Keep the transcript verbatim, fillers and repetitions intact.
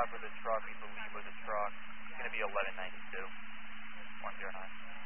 for the truck. We believe with the truck. It's going to be eleven ninety-two. one zero nine.